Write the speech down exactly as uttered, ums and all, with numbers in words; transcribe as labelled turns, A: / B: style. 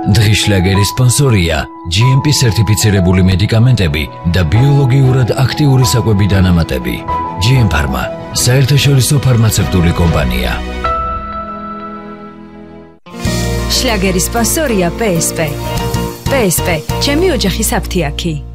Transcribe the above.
A: დღის შლაგერის სპონსორია ჯი ემ პი სერტიფიცირებული მედიკამენტები და ბიოლოგიურად აქტიური საკვები დანამატები. ჯი ემ Pharma, საერთაშორისო ფარმაცევტული კომპანია.
B: შლაგერის სპონსორია პე ეს პე. პე ეს პე, ჩემი ოჯახის აფთიაქი.